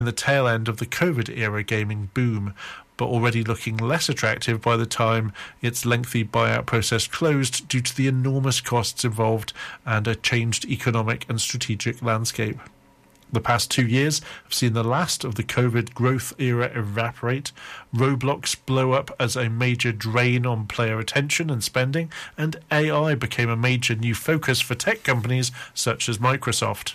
the tail end of the COVID-era gaming boom, but already looking less attractive by the time its lengthy buyout process closed due to the enormous costs involved and a changed economic and strategic landscape. The past 2 years have seen the last of the COVID growth era evaporate, Roblox blow up as a major drain on player attention and spending, and AI became a major new focus for tech companies such as Microsoft.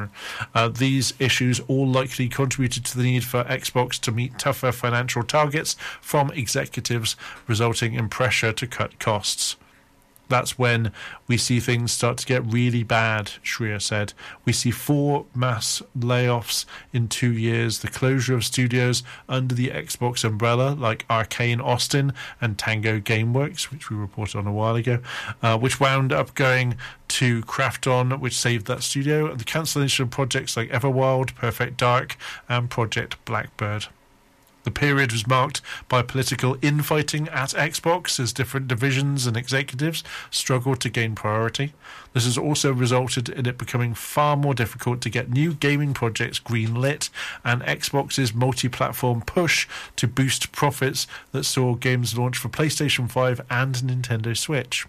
These issues all likely contributed to the need for Xbox to meet tougher financial targets from executives, resulting in pressure to cut costs. That's when we see things start to get really bad, Schreier said. We see 4 mass layoffs in 2 years, the closure of studios under the Xbox umbrella like Arcane Austin and Tango Gameworks, which we reported on a while ago, which wound up going to Krafton, which saved that studio, and the cancellation of projects like Everwild, Perfect Dark, and Project Blackbird. The period was marked by political infighting at Xbox as different divisions and executives struggled to gain priority. This has also resulted in it becoming far more difficult to get new gaming projects greenlit, and Xbox's multi-platform push to boost profits that saw games launched for PlayStation 5 and Nintendo Switch.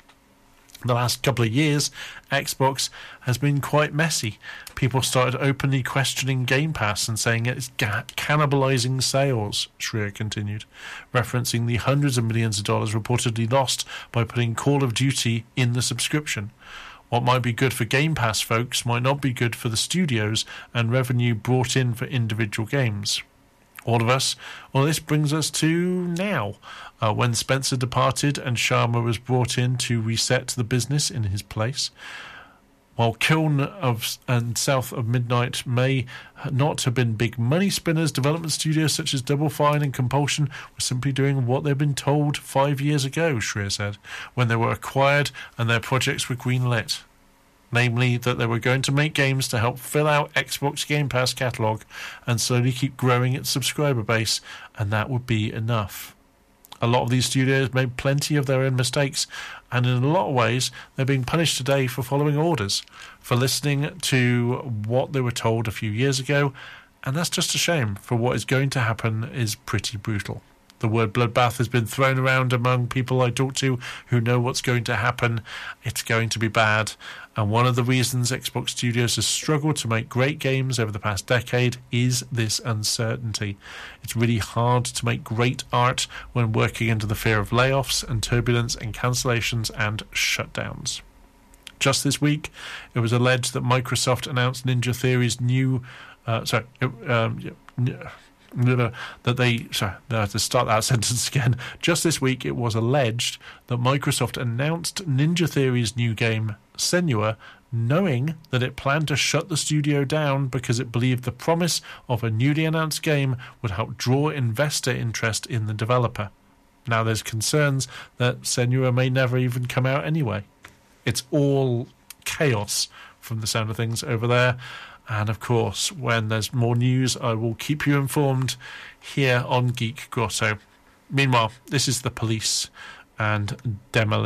The last couple of years, Xbox has been quite messy. People started openly questioning Game Pass and saying it's cannibalizing sales, Schreier continued, referencing the hundreds of millions of dollars reportedly lost by putting Call of Duty in the subscription. What might be good for Game Pass folks might not be good for the studios and revenue brought in for individual games. All of us. Well, this brings us to now, when Spencer departed and Sharma was brought in to reset the business in his place. While Kiln and South of Midnight may not have been big money spinners, development studios such as Double Fine and Compulsion were simply doing what they'd been told 5 years ago, Schreier said, when they were acquired and their projects were greenlit. Namely, that they were going to make games to help fill out Xbox Game Pass catalogue and slowly keep growing its subscriber base, and that would be enough. A lot of these studios made plenty of their own mistakes, and in a lot of ways they're being punished today for following orders, for listening to what they were told a few years ago, and that's just a shame, for what is going to happen is pretty brutal. The word bloodbath has been thrown around among people I talk to who know what's going to happen. It's going to be bad. And one of the reasons Xbox Studios has struggled to make great games over the past decade is this uncertainty. It's really hard to make great art when working under the fear of layoffs and turbulence and cancellations and shutdowns. Just this week, it was alleged that Microsoft announced Ninja Theory's new... to start that sentence again. Just this week, it was alleged that Microsoft announced Ninja Theory's new game, Senua, knowing that it planned to shut the studio down because it believed the promise of a newly announced game would help draw investor interest in the developer. Now there's concerns that Senua may never even come out anyway. It's all chaos from the sound of things over there. And of course, when there's more news, I will keep you informed here on Geek Grotto. Meanwhile, this is The Police and Demolition.